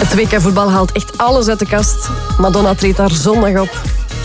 Het WK-voetbal haalt echt alles uit de kast. Madonna treedt daar zondag op.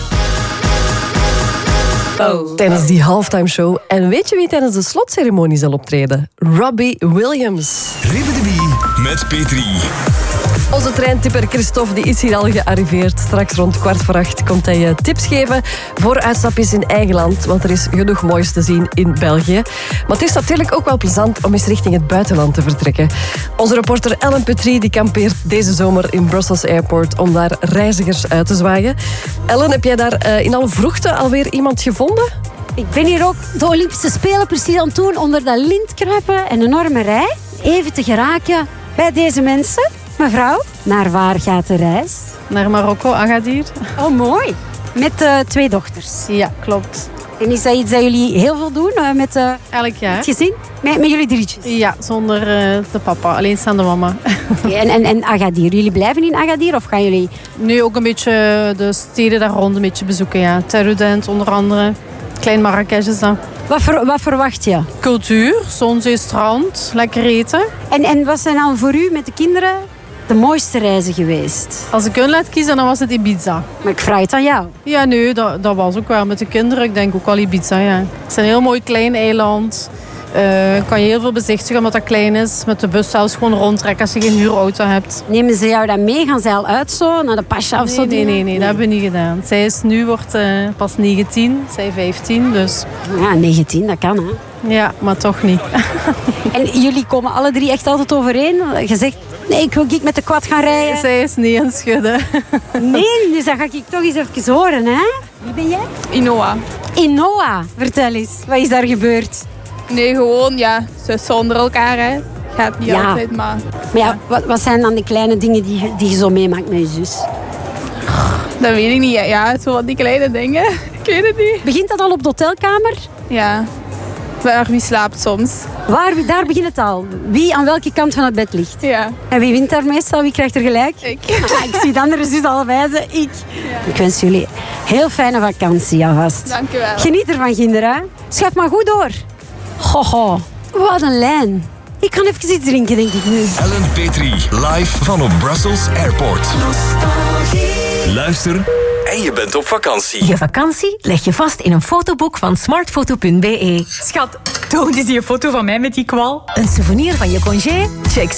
Tijdens die halftime show. En weet je wie tijdens de slotceremonie zal optreden? Robbie Williams. Ribbidi met Petri. Onze treintipper Christophe die is hier al gearriveerd. Straks rond 7:15 komt hij je tips geven voor uitstapjes in eigen land. Want er is genoeg moois te zien in België. Maar het is natuurlijk ook wel plezant om eens richting het buitenland te vertrekken. Onze reporter Ellen Petrie die kampeert deze zomer in Brussels Airport om daar reizigers uit te zwaaien. Ellen, heb jij daar in alle vroegte alweer iemand gevonden? Ik ben hier ook de Olympische Spelen precies aan het doen onder dat lint kruipen. Een enorme rij. Even te geraken bij deze mensen. Mevrouw, naar waar gaat de reis? Naar Marokko, Agadir. Oh, mooi. Met 2 dochters. Ja, klopt. En is dat iets dat jullie heel veel doen met Elk jaar. het gezin? Met jullie drietjes? Ja, zonder de papa. Alleenstaande mama. Okay, en Agadir, jullie blijven in Agadir of gaan jullie... Nu ook een beetje de steden daar rond een beetje bezoeken. Ja. Terudent onder andere. Klein Marrakesh is dat. Wat verwacht je? Cultuur, zon, zee, strand. Lekker eten. En wat zijn dan voor u met de kinderen de mooiste reizen geweest? Als ik hun laat kiezen, dan was het Ibiza. Maar ik vraag het aan jou. Ja, nee, dat was ook wel met de kinderen. Ik denk ook wel Ibiza, ja. Het is een heel mooi klein eiland. Kan je heel veel bezichtigen omdat dat klein is. Met de bus zelfs gewoon rondtrekken als je geen huurauto hebt. Nemen ze jou dan mee? Gaan ze al uit zo? Naar de pasja of zo? Nee, dat hebben we niet gedaan. Zij is nu wordt pas 19, zij 15, dus... Ja, 19, dat kan, hè. Ja, maar toch niet. En jullie komen alle 3 echt altijd overeen? Je zegt, nee, ik wil met de quad gaan rijden. Zij is niet aan het schudden. Nee, dus dat ga ik toch eens even horen, hè. Wie ben jij? Inoa. Inoa, vertel eens. Wat is daar gebeurd? Nee, gewoon, ja, zussen onder elkaar, hè. Gaat niet altijd, maar... Maar ja, wat zijn dan de kleine dingen die je zo meemaakt met je zus? Dat weet ik niet. Ja, zo wat die kleine dingen. Ik weet het niet. Begint dat al op de hotelkamer? Ja. Waar wie slaapt soms. Daar begint het al. Wie aan welke kant van het bed ligt. Ja. En wie wint daar meestal? Wie krijgt er gelijk? Ik. Ik zie de andere zus al wijzen. Ik. Ja. Ik wens jullie heel fijne vakantie alvast. Dank u wel. Geniet ervan, kinderen. Schuif maar goed door. Goho, wat een lijn. Ik kan even iets drinken, denk ik nu. Ellen Petrie, live van op Brussels Airport. Luister en je bent op vakantie. Je vakantie leg je vast in een fotoboek van smartfoto.be. Schat, toon eens die foto van mij met die kwal. Een souvenir van je congé? Check